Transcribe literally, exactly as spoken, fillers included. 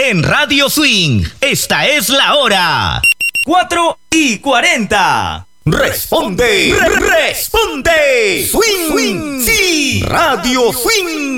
En Radio Swing, esta es la hora. cuatro y cuarenta. Responde, re responde. Swing, swing, sí. Radio Swing.